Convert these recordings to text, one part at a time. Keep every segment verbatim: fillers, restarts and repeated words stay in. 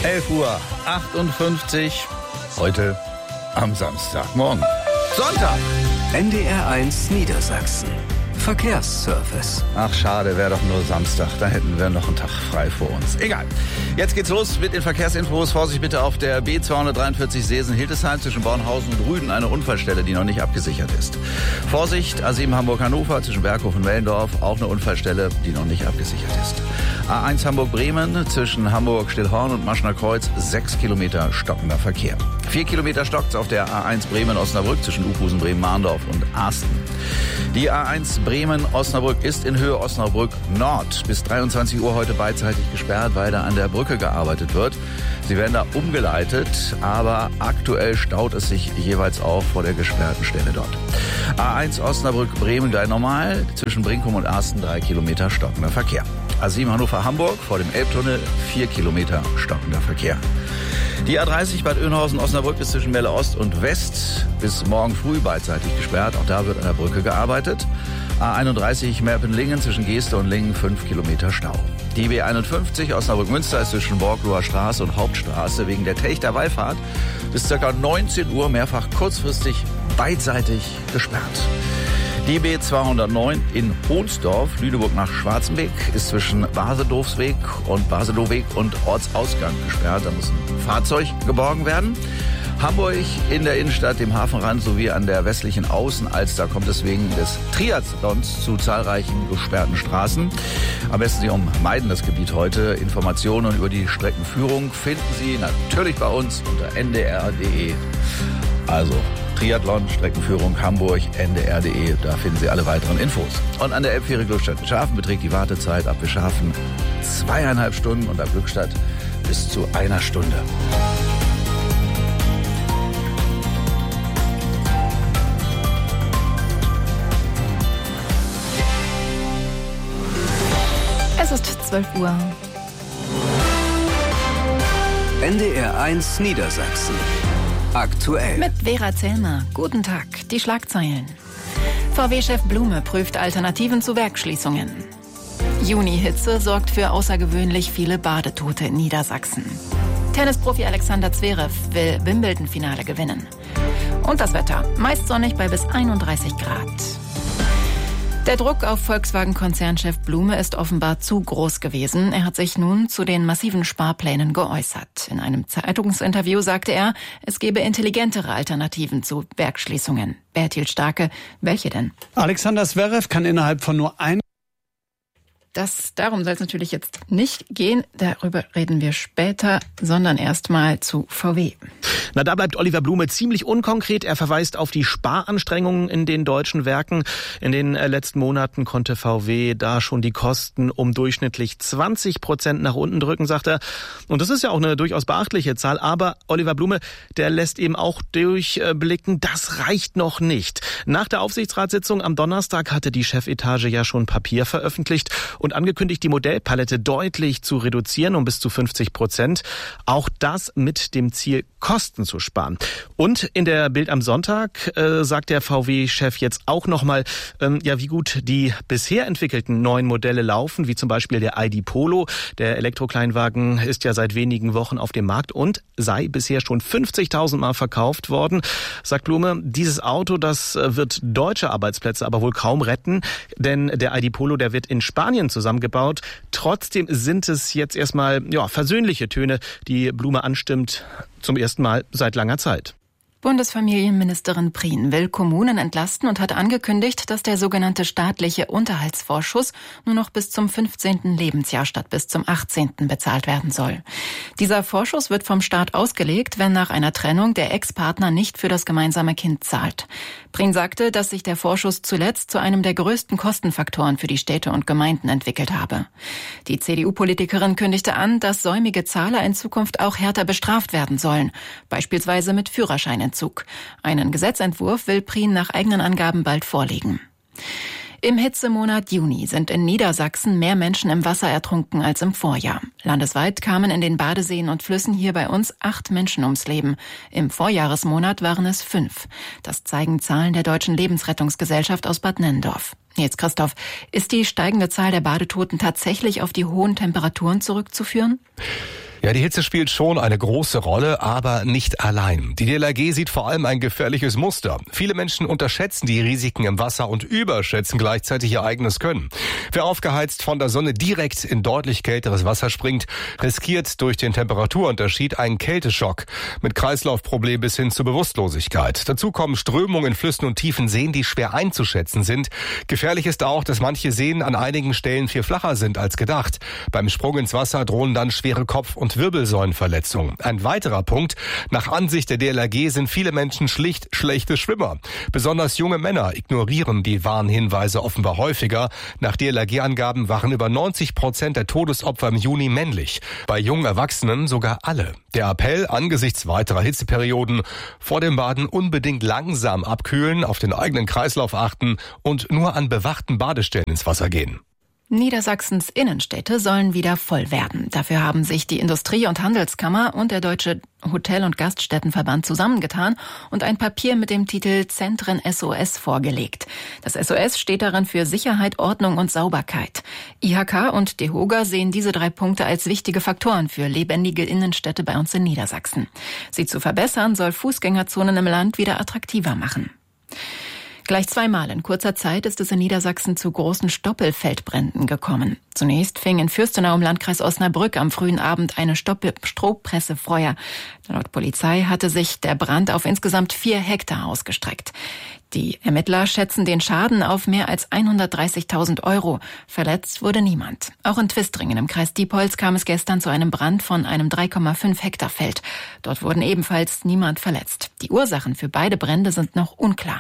elf Uhr achtundfünfzig, heute am Samstagmorgen. Sonntag. N D R eins Niedersachsen. Verkehrsservice. Ach schade, wäre doch nur Samstag, da hätten wir noch einen Tag frei vor uns. Egal. Jetzt geht's los mit den Verkehrsinfos. Vorsicht bitte auf der B zweihundertdreiundvierzig Seesen-Hildesheim zwischen Bornhausen und Rüden, eine Unfallstelle, die noch nicht abgesichert ist. Vorsicht, A sieben Hamburg-Hannover zwischen Berghof und Mellendorf, auch eine Unfallstelle, die noch nicht abgesichert ist. A eins Hamburg-Bremen zwischen Hamburg-Stillhorn und Maschner Kreuz, sechs Kilometer stockender Verkehr. Vier Kilometer stockt's auf der A eins Bremen-Osnabrück zwischen Uphusen, Bremen-Mahndorf und Arsten. Die A eins Bremen-Osnabrück ist in Höhe Osnabrück Nord bis dreiundzwanzig Uhr heute beidseitig gesperrt, weil da an der Brücke gearbeitet wird. Sie werden da umgeleitet, aber aktuell staut es sich jeweils auf vor der gesperrten Stelle dort. A eins Osnabrück-Bremen gleich normal, zwischen Brinkum und Arsten drei Kilometer stockender Verkehr. A sieben Hannover-Hamburg vor dem Elbtunnel vier Kilometer stockender Verkehr. Die A dreißig Bad Oeynhausen-Osnabrück ist zwischen Melle Ost und West bis morgen früh beidseitig gesperrt. Auch da wird an der Brücke gearbeitet. A einunddreißig Merpenlingen zwischen Geeste und Lingen fünf Kilometer Stau. Die B einundfünfzig Osnabrück-Münster ist zwischen Borgloher Straße und Hauptstraße wegen der Telchter Wallfahrt bis ca. neunzehn Uhr mehrfach kurzfristig beidseitig gesperrt. Die B zweihundertneun in Hohnsdorf, Lüneburg nach Schwarzenbeck, ist zwischen Basedowsweg und Basedowweg und Ortsausgang gesperrt. Da muss ein Fahrzeug geborgen werden. Hamburg in der Innenstadt, dem Hafenrand sowie an der westlichen Außenalster kommt es wegen des Triathlons zu zahlreichen gesperrten Straßen. Am besten Sie ummeiden das Gebiet heute. Informationen über die Streckenführung finden Sie natürlich bei uns unter n d r punkt d e. Also Triathlon, Streckenführung Hamburg, n d r punkt d e, da finden Sie alle weiteren Infos. Und an der Elbfähre Glückstadt-Schafen beträgt die Wartezeit ab Beschafen zweieinhalb Stunden und ab Glückstadt bis zu einer Stunde. Es ist zwölf Uhr. N D R eins Niedersachsen. Aktuell. Mit Vera Zellmer. Guten Tag. Die Schlagzeilen. V W-Chef Blume prüft Alternativen zu Werksschließungen. Juni-Hitze sorgt für außergewöhnlich viele Badetote in Niedersachsen. Tennisprofi Alexander Zverev will Wimbledon-Finale gewinnen. Und das Wetter. Meist sonnig bei bis einunddreißig Grad. Der Druck auf Volkswagen-Konzernchef Blume ist offenbar zu groß gewesen. Er hat sich nun zu den massiven Sparplänen geäußert. In einem Zeitungsinterview sagte er, es gebe intelligentere Alternativen zu Werksschließungen. Bertil Starke, welche denn? Alexander Zverev kann innerhalb von nur ein Das, darum soll es natürlich jetzt nicht gehen. Darüber reden wir später, sondern erstmal zu V W. Na, da bleibt Oliver Blume ziemlich unkonkret. Er verweist auf die Sparanstrengungen in den deutschen Werken. In den letzten Monaten konnte V W da schon die Kosten um durchschnittlich zwanzig Prozent nach unten drücken, sagt er. Und das ist ja auch eine durchaus beachtliche Zahl. Aber Oliver Blume, der lässt eben auch durchblicken, das reicht noch nicht. Nach der Aufsichtsratssitzung am Donnerstag hatte die Chefetage ja schon Papier veröffentlicht und angekündigt, die Modellpalette deutlich zu reduzieren um bis zu fünfzig Prozent. Auch das mit dem Ziel, Kosten zu sparen. Und in der Bild am Sonntag äh, sagt der V W-Chef jetzt auch nochmal, ähm, ja, wie gut die bisher entwickelten neuen Modelle laufen, wie zum Beispiel der I D Polo. Der Elektrokleinwagen ist ja seit wenigen Wochen auf dem Markt und sei bisher schon fünfzigtausend Mal verkauft worden. Sagt Blume, dieses Auto, das wird deutsche Arbeitsplätze aber wohl kaum retten, denn der I D Polo, der wird in Spanien zusammengebaut. Trotzdem sind es jetzt erstmal ja, versöhnliche Töne, die Blume anstimmt, zum ersten Mal seit langer Zeit. Bundesfamilienministerin Prien will Kommunen entlasten und hat angekündigt, dass der sogenannte staatliche Unterhaltsvorschuss nur noch bis zum fünfzehnten Lebensjahr statt bis zum achtzehnten bezahlt werden soll. Dieser Vorschuss wird vom Staat ausgelegt, wenn nach einer Trennung der Ex-Partner nicht für das gemeinsame Kind zahlt. Prien sagte, dass sich der Vorschuss zuletzt zu einem der größten Kostenfaktoren für die Städte und Gemeinden entwickelt habe. Die C D U-Politikerin kündigte an, dass säumige Zahler in Zukunft auch härter bestraft werden sollen, beispielsweise mit Führerscheinentzug. Einen Gesetzentwurf will Prien nach eigenen Angaben bald vorlegen. Im Hitzemonat Juni sind in Niedersachsen mehr Menschen im Wasser ertrunken als im Vorjahr. Landesweit kamen in den Badeseen und Flüssen hier bei uns acht Menschen ums Leben. Im Vorjahresmonat waren es fünf. Das zeigen Zahlen der Deutschen Lebensrettungsgesellschaft aus Bad Nenndorf. Jetzt, Christoph, ist die steigende Zahl der Badetoten tatsächlich auf die hohen Temperaturen zurückzuführen? Ja, die Hitze spielt schon eine große Rolle, aber nicht allein. Die D L R G sieht vor allem ein gefährliches Muster. Viele Menschen unterschätzen die Risiken im Wasser und überschätzen gleichzeitig ihr eigenes Können. Wer aufgeheizt von der Sonne direkt in deutlich kälteres Wasser springt, riskiert durch den Temperaturunterschied einen Kälteschock mit Kreislaufproblem bis hin zur Bewusstlosigkeit. Dazu kommen Strömungen in Flüssen und tiefen Seen, die schwer einzuschätzen sind. Gefährlich ist auch, dass manche Seen an einigen Stellen viel flacher sind als gedacht. Beim Sprung ins Wasser drohen dann schwere Kopf- und Wirbelsäulenverletzungen. Ein weiterer Punkt: Nach Ansicht der D L R G sind viele Menschen schlicht schlechte Schwimmer. Besonders junge Männer ignorieren die Warnhinweise offenbar häufiger. Nach D L R G-Angaben waren über neunzig Prozent der Todesopfer im Juni männlich. Bei jungen Erwachsenen sogar alle. Der Appell angesichts weiterer Hitzeperioden: vor dem Baden unbedingt langsam abkühlen, auf den eigenen Kreislauf achten und nur an bewachten Badestellen ins Wasser gehen. Niedersachsens Innenstädte sollen wieder voll werden. Dafür haben sich die Industrie- und Handelskammer und der Deutsche Hotel- und Gaststättenverband zusammengetan und ein Papier mit dem Titel Zentren S O S vorgelegt. Das S O S steht darin für Sicherheit, Ordnung und Sauberkeit. I H K und DEHOGA sehen diese drei Punkte als wichtige Faktoren für lebendige Innenstädte bei uns in Niedersachsen. Sie zu verbessern, soll Fußgängerzonen im Land wieder attraktiver machen. Gleich zweimal in kurzer Zeit ist es in Niedersachsen zu großen Stoppelfeldbränden gekommen. Zunächst fing in Fürstenau im Landkreis Osnabrück am frühen Abend eine Stoppel- Strohpresse Feuer. Laut Polizei hatte sich der Brand auf insgesamt vier Hektar ausgestreckt. Die Ermittler schätzen den Schaden auf mehr als hundertdreißigtausend Euro. Verletzt wurde niemand. Auch in Twistringen im Kreis Diepholz kam es gestern zu einem Brand von einem drei Komma fünf Hektar Feld. Dort wurden ebenfalls niemand verletzt. Die Ursachen für beide Brände sind noch unklar.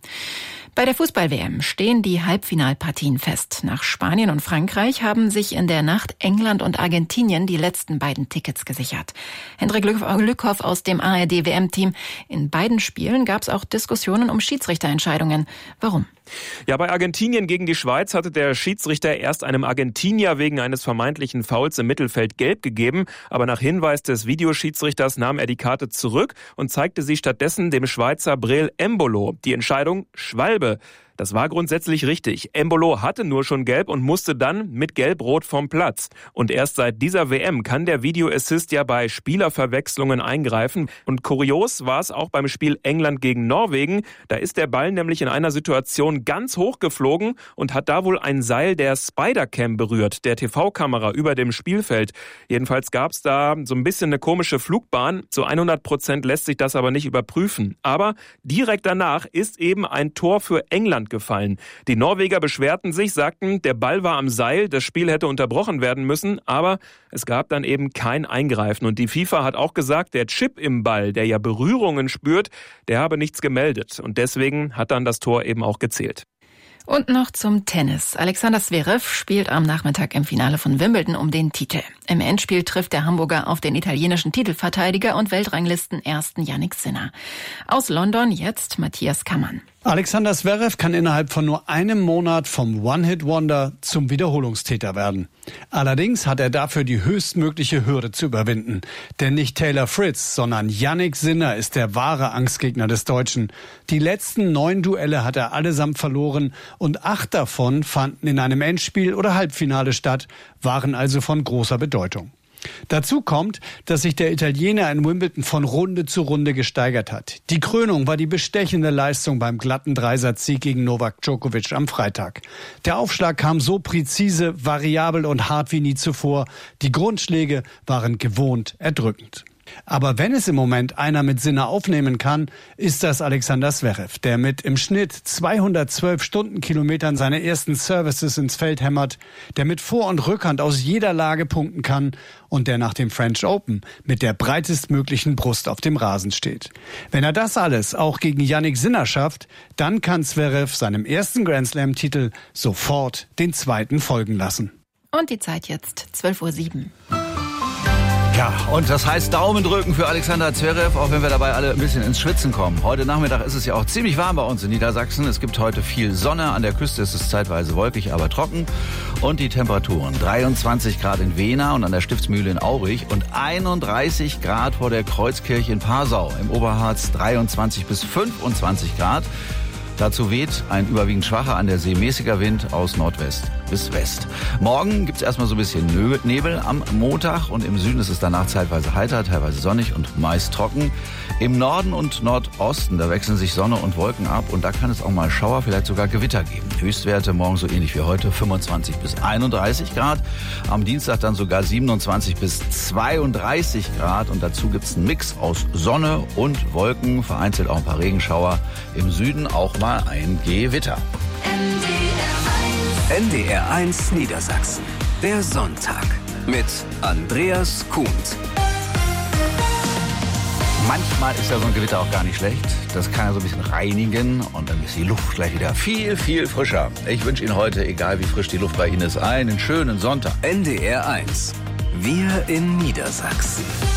Bei der Fußball-W M stehen die Halbfinalpartien fest. Nach Spanien und Frankreich haben sich in der Nacht England und Argentinien die letzten beiden Tickets gesichert. Hendrik Lückhoff aus dem A R D-W M-Team. In beiden Spielen gab es auch Diskussionen um Schiedsrichterentscheidungen. Warum? Ja, bei Argentinien gegen die Schweiz hatte der Schiedsrichter erst einem Argentinier wegen eines vermeintlichen Fouls im Mittelfeld gelb gegeben. Aber nach Hinweis des Videoschiedsrichters nahm er die Karte zurück und zeigte sie stattdessen dem Schweizer Breel Embolo. Die Entscheidung: Schwalbe. Das war grundsätzlich richtig. Embolo hatte nur schon gelb und musste dann mit Gelb-Rot vom Platz. Und erst seit dieser W M kann der Video Assist ja bei Spielerverwechslungen eingreifen. Und kurios war es auch beim Spiel England gegen Norwegen. Da ist der Ball nämlich in einer Situation ganz hoch geflogen und hat da wohl ein Seil der Spider-Cam berührt, der T V-Kamera über dem Spielfeld. Jedenfalls gab es da so ein bisschen eine komische Flugbahn. Zu hundert Prozent lässt sich das aber nicht überprüfen. Aber direkt danach ist eben ein Tor für England gefallen. Die Norweger beschwerten sich, sagten, der Ball war am Seil, das Spiel hätte unterbrochen werden müssen, aber es gab dann eben kein Eingreifen. Und die FIFA hat auch gesagt, der Chip im Ball, der ja Berührungen spürt, der habe nichts gemeldet. Und deswegen hat dann das Tor eben auch gezählt. Und noch zum Tennis. Alexander Zverev spielt am Nachmittag im Finale von Wimbledon um den Titel. Im Endspiel trifft der Hamburger auf den italienischen Titelverteidiger und Weltranglisten-Ersten Jannik Sinner. Aus London jetzt Matthias Kammann. Alexander Zverev kann innerhalb von nur einem Monat vom One-Hit-Wonder zum Wiederholungstäter werden. Allerdings hat er dafür die höchstmögliche Hürde zu überwinden. Denn nicht Taylor Fritz, sondern Jannik Sinner ist der wahre Angstgegner des Deutschen. Die letzten neun Duelle hat er allesamt verloren und acht davon fanden in einem Endspiel oder Halbfinale statt, waren also von großer Bedeutung. Dazu kommt, dass sich der Italiener in Wimbledon von Runde zu Runde gesteigert hat. Die Krönung war die bestechende Leistung beim glatten Dreisatzsieg gegen Novak Djokovic am Freitag. Der Aufschlag kam so präzise, variabel und hart wie nie zuvor. Die Grundschläge waren gewohnt erdrückend. Aber wenn es im Moment einer mit Sinner aufnehmen kann, ist das Alexander Zverev, der mit im Schnitt zweihundertzwölf Stundenkilometern seine ersten Services ins Feld hämmert, der mit Vor- und Rückhand aus jeder Lage punkten kann und der nach dem French Open mit der breitestmöglichen Brust auf dem Rasen steht. Wenn er das alles auch gegen Jannik Sinner schafft, dann kann Zverev seinem ersten Grand Slam-Titel sofort den zweiten folgen lassen. Und die Zeit jetzt zwölf Uhr sieben. Ja, und das heißt Daumen drücken für Alexander Zverev, auch wenn wir dabei alle ein bisschen ins Schwitzen kommen. Heute Nachmittag ist es ja auch ziemlich warm bei uns in Niedersachsen. Es gibt heute viel Sonne. An der Küste ist es zeitweise wolkig, aber trocken. Und die Temperaturen: dreiundzwanzig Grad in Wehna und an der Stiftsmühle in Aurich und einunddreißig Grad vor der Kreuzkirche in Passau. Im Oberharz dreiundzwanzig bis fünfundzwanzig Grad. Dazu weht ein überwiegend schwacher, an der See mäßiger Wind aus Nordwest bis West. Morgen gibt's erstmal so ein bisschen Nebel am Montag und im Süden ist es danach zeitweise heiter, teilweise sonnig und meist trocken. Im Norden und Nordosten, da wechseln sich Sonne und Wolken ab und da kann es auch mal Schauer, vielleicht sogar Gewitter geben. Höchstwerte morgen so ähnlich wie heute, fünfundzwanzig bis einunddreißig Grad. Am Dienstag dann sogar siebenundzwanzig bis zweiunddreißig Grad und dazu gibt's einen Mix aus Sonne und Wolken, vereinzelt auch ein paar Regenschauer. Im Süden auch mal ein Gewitter. N D R eins Niedersachsen. Der Sonntag mit Andreas Kuhnt. Manchmal ist ja so ein Gewitter auch gar nicht schlecht. Das kann ja so ein bisschen reinigen und dann ist die Luft gleich wieder viel, viel frischer. Ich wünsche Ihnen heute, egal wie frisch die Luft bei Ihnen ist, einen schönen Sonntag. N D R eins. Wir in Niedersachsen.